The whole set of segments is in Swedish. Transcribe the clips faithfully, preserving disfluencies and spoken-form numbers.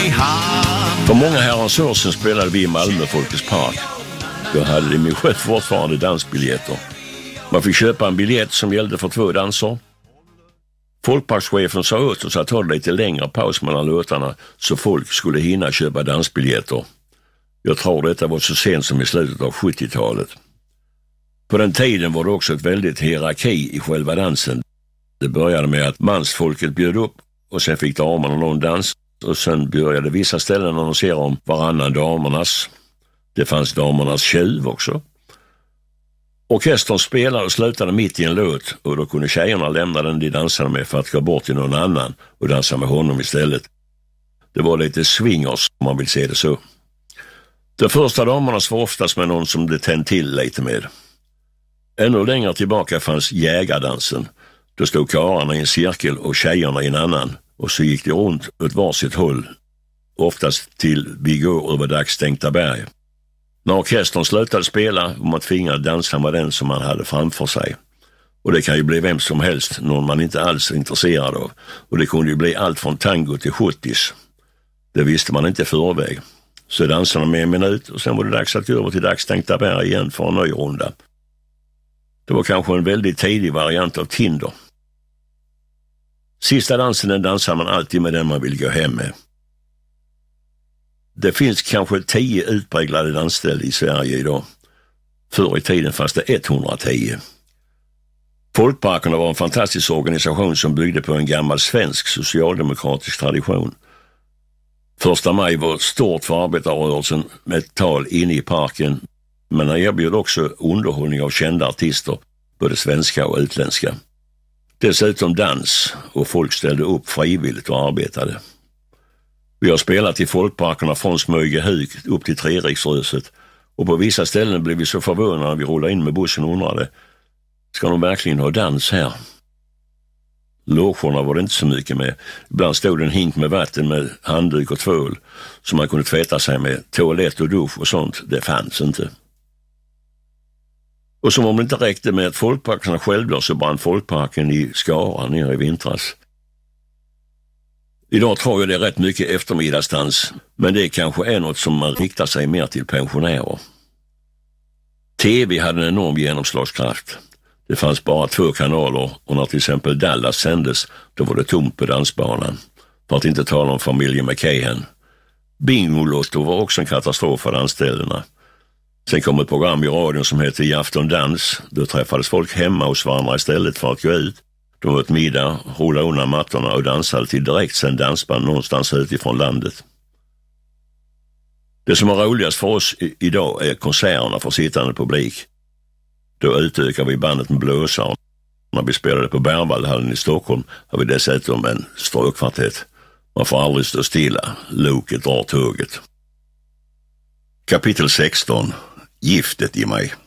i hamn. För många herrans år sedan spelade vi i Malmö Folkets Park. Då hade de min chef fortfarande dansbiljetter. Man fick köpa en biljett som gällde för två danser. Folkparkschefen sa åt oss att ha lite längre paus mellan låtarna så folk skulle hinna köpa dansbiljetter. Jag tror detta var så sent som i slutet av sjuttiotalet. På den tiden var det också ett väldigt hierarki i själva dansen. Det började med att mansfolket bjöd upp och sen fick damerna någon dans och sen började vissa ställen annonsera om varannan damernas. Det fanns damernas tjuv också. Orkestern spelade och slutade mitt i en låt och då kunde tjejerna lämna den de dansade med för att gå bort till någon annan och dansa med honom istället. Det var lite swingers om man vill se det så. De första damernas var oftast med någon som det tänd till lite med. Ännu längre tillbaka fanns jägardansen. Då stod karlarna i en cirkel och tjejerna i en annan och så gick det runt åt varsitt håll. Oftast till vi går över dagstänkta berg. När orkestern slutade spela var man tvingad dansa med den som man hade framför sig. Och det kan ju bli vem som helst, någon man inte alls är intresserad av. Och det kunde ju bli allt från tango till sjuttis. Det visste man inte i förväg. Så dansade de med en minut och sen var det dags att gå över till dagstänkta berg igen för en ny runda. Det var kanske en väldigt tidig variant av Tinder. Sista dansen den dansar man alltid med den man vill gå hem med. Det finns kanske tio utpräglade dansställen i Sverige idag. Förr i tiden fanns det etthundratio. Folkparkerna var en fantastisk organisation som byggde på en gammal svensk socialdemokratisk tradition. Första maj var stort för arbetarrörelsen med ett tal inne i parken, men han erbjöd också underhållning av kända artister, både svenska och utländska. Dessutom dans och folk ställde upp frivilligt och arbetade. Vi har spelat i folkparkerna från Smögehög upp till Treriksröset och på vissa ställen blev vi så förvånade när vi rullade in med bussen och undrade, ska de verkligen ha dans här? Logerna var det inte så mycket med. Ibland stod en hink med vatten med handduk och tvål som man kunde tvätta sig med. Toalett och dusch och sånt, det fanns inte. Och som om det inte räckte med att folkparkerna själva så brann folkparken i Skara nere i vintras. Idag tror jag det är rätt mycket eftermiddagsdans, men det kanske är något som man riktar sig mer till pensionärer. T V hade en enorm genomslagskraft. Det fanns bara två kanaler och när till exempel Dallas sändes, då var det tomt på dansbanan. För att inte tala om familjen McKahan. Bingolotto var också en katastrof för dansställena. Sen kom ett program i radion som hette I afton dans. Då träffades folk hemma hos varandra istället för att gå ut. De åt middag, rullade undan mattorna och dansade till direkt sen dansband någonstans utifrån landet. Det som är roligast för oss i- idag är konserterna för sittande publik. Då utökar vi bandet med blåsare. När vi spelade på Berwaldhallen i Stockholm har vi dessutom en stråkkvartett. Man får aldrig stå stilla. Loket drar tåget. Kapitel sexton. Giftet i mig.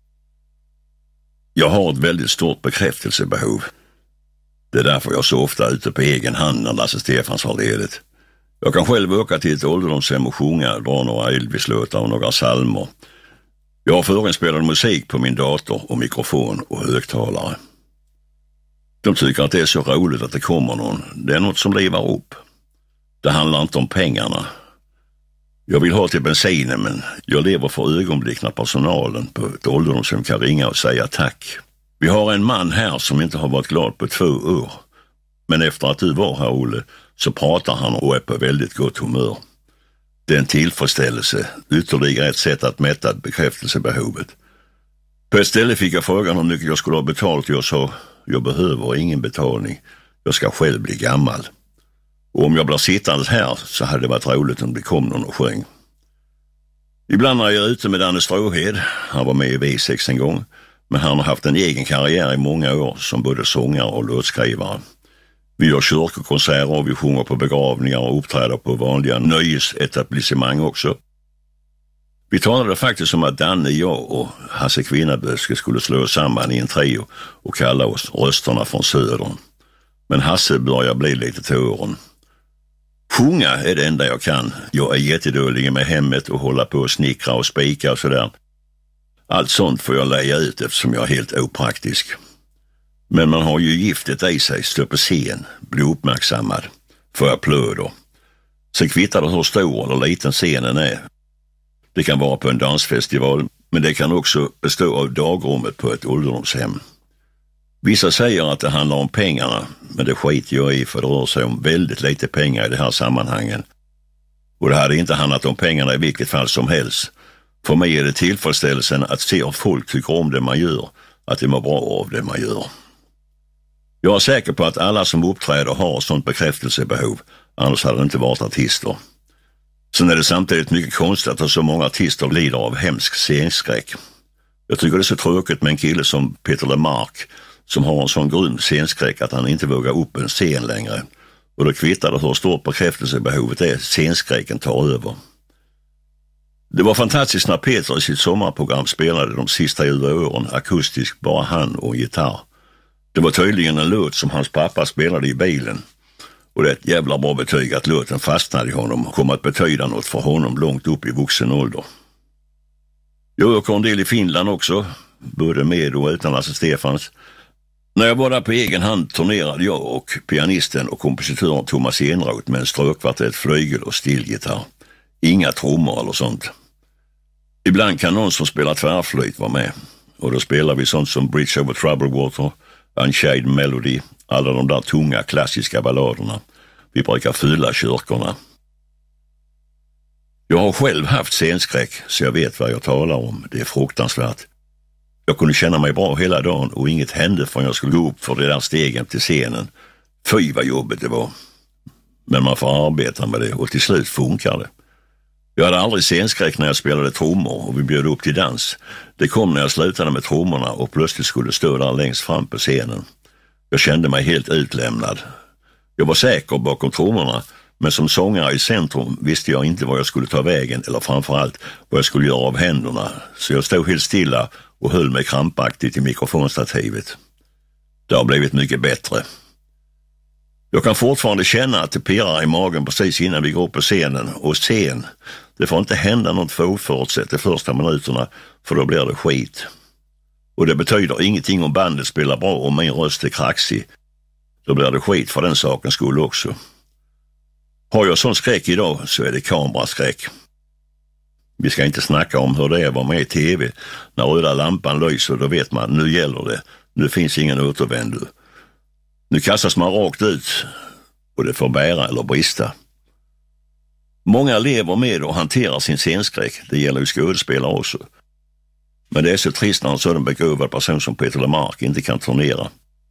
Jag har ett väldigt stort bekräftelsebehov. Det är därför jag så ofta är ute på egen hand när Lasse Stefans har ledigt. Jag kan själv åka till ett ålderdomshem och sjunga, dra några Elvis-låtar och några psalmer. Jag har förinspelad musik på min dator och mikrofon och högtalare. De tycker att det är så roligt att det kommer någon. Det är något som livar upp. Det handlar inte om pengarna. Jag vill ha till bensinen, men jag lever för ögonblick när personalen på ett ålderdomshem kan ringa och säga tack. Vi har en man här som inte har varit glad på två år. Men efter att du var här, Olle, så pratar han och är på väldigt gott humör. Det är en tillfredsställelse, ytterligare ett sätt att mätta bekräftelsebehovet. På ett ställe fick jag frågan om mycket jag skulle ha betalt och jag sa, jag behöver ingen betalning. Jag ska själv bli gammal. Och om jag blir sittande här så hade det varit roligt om det kom någon och sjöng. Ibland är jag ute med Danne Stråhed. Han var med i V sex en gång. Men han har haft en egen karriär i många år som både sångare och låtskrivare. Vi gör kyrkokonserter och vi sjunger på begravningar och uppträder på vanliga nöjesetablissemang också. Vi talade faktiskt om att Danne, jag och Hasse Kvinnaböske skulle slå oss samman i en trio och kalla oss Rösterna från Södern. Men Hasse börjar bli lite till åren. Sjunga är det enda jag kan. Jag är jättedålig med hemmet och hålla på och snickra och spika och sådär. Allt sånt får jag lägga ut eftersom jag är helt opraktisk. Men man har ju giftet i sig, stå på scen, bli uppmärksammad, få applåder. Sen kvittar det hur stor eller liten scenen är. Det kan vara på en dansfestival, men det kan också bestå av dagrummet på ett ålderdomshem. Vissa säger att det handlar om pengarna, men det skiter jag i, för det rör sig om väldigt lite pengar i det här sammanhangen. Och det hade inte handlat om pengarna i vilket fall som helst. För mig är det tillfredsställelsen att se om folk tycker om det man gör, att de mår bra av det man gör. Jag är säker på att alla som uppträder har sånt bekräftelsebehov, annars hade det inte varit artister. Sen är det samtidigt mycket konstigt att så många artister lider av hemsk scenskräck. Jag tycker det är så tråkigt med en kille som Peter LeMarc, som har en sån grym scenskräck att han inte vågar upp en scen längre. Och då kvittar det hur stort bekräftelsebehovet är, scenskräcken tar över. Det var fantastiskt när Peter i sitt sommarprogram spelade de sista elva åren akustiskt, bara han och gitarr. Det var tydligen en låt som hans pappa spelade i bilen. Och det är ett jävla bra betyg att låten fastnade i honom och kom att betyda något för honom långt upp i vuxen ålder. Jag åker en del i Finland också, både med och utan Lasse Stefans. När jag var där på egen hand turnerade jag och pianisten och kompositören Thomas Enroth med en strökvartett, flygel och stillgitarr. Inga trummor eller sånt. Ibland kan någon som spelar tvärflöjt vara med. Och då spelar vi sånt som Bridge Over Troubled Water, Unchained Melody, alla de där tunga klassiska balladerna. Vi brukar fylla kyrkorna. Jag har själv haft scenskräck, så jag vet vad jag talar om. Det är fruktansvärt. Jag kunde känna mig bra hela dagen och inget hände förrän jag skulle gå upp för det där stegen till scenen. Fy vad jobbigt det var. Men man får arbeta med det och till slut funkar det. Jag hade aldrig scenskräck när jag spelade trummor och vi bjöd upp till dans. Det kom när jag slutade med trummorna och plötsligt skulle stå där längst fram på scenen. Jag kände mig helt utlämnad. Jag var säker bakom trummorna, men som sångare i centrum visste jag inte var jag skulle ta vägen eller framförallt vad jag skulle göra av händerna. Så jag stod helt stilla och höll mig krampaktigt i mikrofonstativet. Det har blivit mycket bättre. Jag kan fortfarande känna att det pirrar i magen precis innan vi går på scenen. Och scen, det får inte hända något oförutsett de första minuterna, för då blir det skit. Och det betyder ingenting om bandet spelar bra och min röst är kraxig. Då blir det skit för den sakens skull också. Har jag sån skräck idag så är det kameraskräck. Vi ska inte snacka om hur det är att vara med i tv. När röda lampan lyser, då vet man, nu gäller det. Nu finns ingen återvändo. Nu kastas man rakt ut och det får bära eller brista. Många lever med och hanterar sin scenskräck. Det gäller ju skådespelare också. Men det är så trist när en sådan begåvad person som Peter LeMarc inte kan turnera.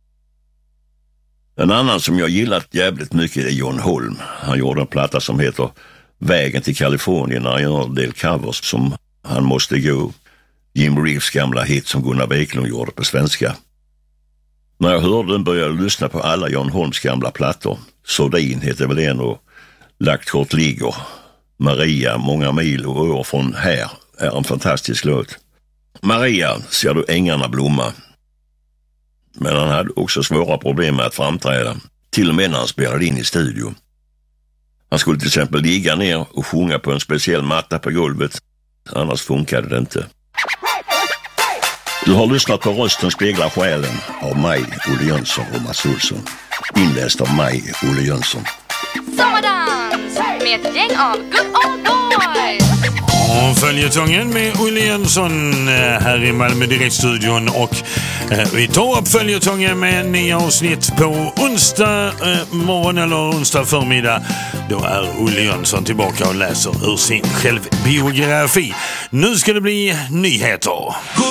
En annan som jag gillat jävligt mycket är John Holm. Han gjorde en platta som heter Vägen till Kalifornien när han gör en del covers som Han måste gå. Jim Reeves gamla hit som Gunnar Wiklund gjorde på svenska. När jag hörde den började jag lyssna på alla John Holms gamla plattor. Sordin heter väl en och Lagt kort ligger. Maria, många mil och år från här är en fantastisk låt. Maria ser du ängarna blomma. Men han hade också svåra problem med att framträda. Till och med när han spelade in i studio. Han skulle till exempel ligga ner och sjunga på en speciell matta på golvet. Annars funkade det inte. Du har lyssnat på Rösten speglar själen av mig, Olle Jönsson och Mats Olsson. Inläst av mig, Olle Jönsson. Sommardans med ett gäng av good old boys. Och följetongen med Olle Jönsson här i Malmö Direktstudion. Och eh, vi tar upp följetongen med nya avsnitt på onsdag eh, morgon eller onsdag förmiddag. Då är Olle Jönsson tillbaka och läser ur sin självbiografi. Nu ska det bli nyheter.